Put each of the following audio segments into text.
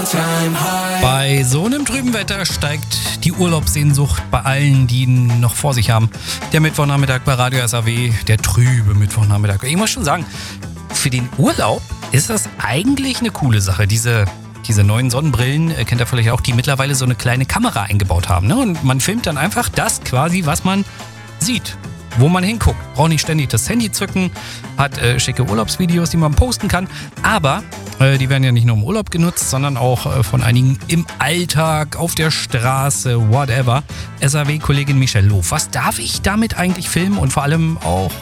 Bei so einem trüben Wetter steigt die Urlaubssehnsucht bei allen, die ihn noch vor sich haben. Der Mittwochnachmittag bei Radio SAW, der trübe Mittwochnachmittag. Ich muss schon sagen, für den Urlaub ist das eigentlich eine coole Sache. Diese neuen Sonnenbrillen, kennt ihr vielleicht auch, die mittlerweile so eine kleine Kamera eingebaut haben. Ne? Und man filmt dann einfach das quasi, was man sieht, wo man hinguckt. Braucht nicht ständig das Handy zücken, hat schicke Urlaubsvideos, die man posten kann. Aber die werden ja nicht nur im Urlaub genutzt, sondern auch von einigen im Alltag, auf der Straße, whatever. SAW-Kollegin Michelle Loof, was darf ich damit eigentlich filmen und vor allem auch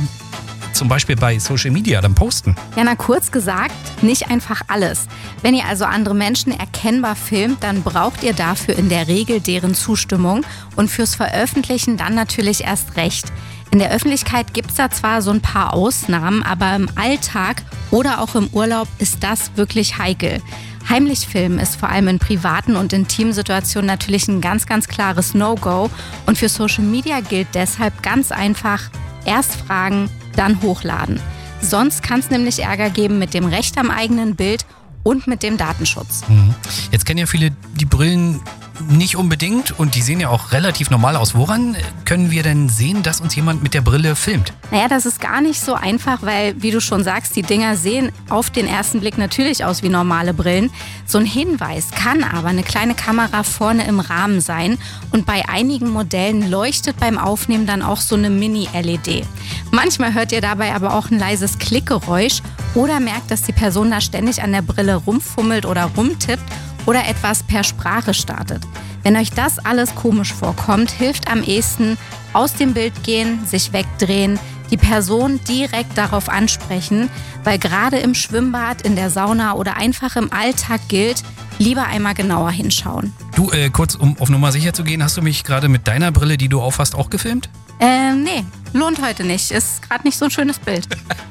zum Beispiel bei Social Media dann posten? Ja, na kurz gesagt, nicht einfach alles. Wenn ihr also andere Menschen erkennbar filmt, dann braucht ihr dafür in der Regel deren Zustimmung und fürs Veröffentlichen dann natürlich erst recht. In der Öffentlichkeit gibt es da zwar so ein paar Ausnahmen, aber im Alltag oder auch im Urlaub ist das wirklich heikel. Heimlich filmen ist vor allem in privaten und intimen Situationen natürlich ein ganz, ganz klares No-Go. Und für Social Media gilt deshalb ganz einfach, erst fragen, dann hochladen. Sonst kann es nämlich Ärger geben mit dem Recht am eigenen Bild und mit dem Datenschutz. Jetzt kennen ja viele die Brillen nicht unbedingt und die sehen ja auch relativ normal aus. Woran können wir denn sehen, dass uns jemand mit der Brille filmt? Naja, das ist gar nicht so einfach, weil, wie du schon sagst, die Dinger sehen auf den ersten Blick natürlich aus wie normale Brillen. So ein Hinweis kann aber eine kleine Kamera vorne im Rahmen sein und bei einigen Modellen leuchtet beim Aufnehmen dann auch so eine Mini-LED. Manchmal hört ihr dabei aber auch ein leises Klickgeräusch oder merkt, dass die Person da ständig an der Brille rumfummelt oder rumtippt oder etwas per Sprache startet. Wenn euch das alles komisch vorkommt, hilft am ehesten aus dem Bild gehen, sich wegdrehen, die Person direkt darauf ansprechen, weil gerade im Schwimmbad, in der Sauna oder einfach im Alltag gilt, lieber einmal genauer hinschauen. Du, kurz, um auf Nummer sicher zu gehen, hast du mich gerade mit deiner Brille, die du aufhast, auch gefilmt? Nee, lohnt heute nicht. Ist gerade nicht so ein schönes Bild.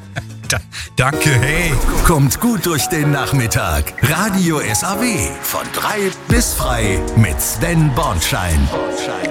Danke, hey. Kommt gut durch den Nachmittag. Radio SAW von 3 bis frei mit Sven Bornschein.